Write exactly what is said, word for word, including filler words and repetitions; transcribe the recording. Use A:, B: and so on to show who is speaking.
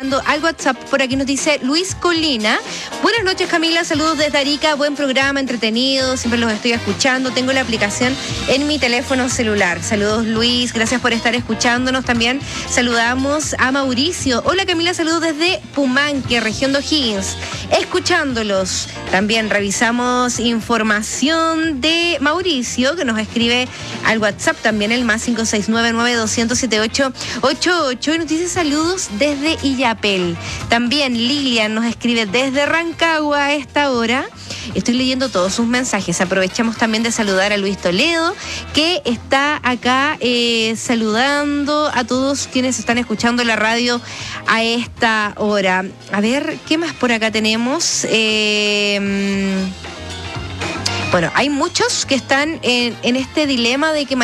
A: llegando al WhatsApp. Por aquí nos dice Luis Colina. Buenas noches, Camila, saludos desde Arica, buen programa, entretenido, siempre los estoy escuchando, tengo la aplicación en mi teléfono celular. Saludos, Luis, gracias por estar escuchándonos. También saludamos a Mauricio. Hola, Camila, saludos desde Pumanque, región de O'Higgins, escuchándolos. También revisamos información de Mauricio, que nos escribe al WhatsApp, también el más cinco seis nueve nueve dos cero siete ocho ocho ocho, y nos dice saludos desde Illapel. También Lilian nos escribe desde Rancagua a esta hora. Estoy leyendo todos sus mensajes. Aprovechamos también de saludar a Luis Toledo, que está acá eh, saludando a todos quienes están escuchando la radio a esta hora. A ver, ¿qué más por acá tenemos? Eh, bueno, hay muchos que están en, en este dilema de que